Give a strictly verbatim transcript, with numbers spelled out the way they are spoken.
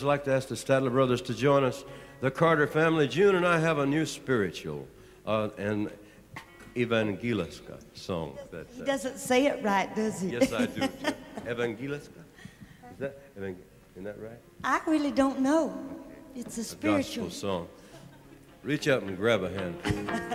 I'd like to ask the Statler brothers to join us. The Carter family, June and I have a new spiritual, uh, an Evangeliska song. That, He uh, doesn't say it right, does he? Yes, I do. Too. Evangeliska? Is that, evang- isn't that right? I really don't know. It's a A spiritual gospel song. Reach up and grab a hand.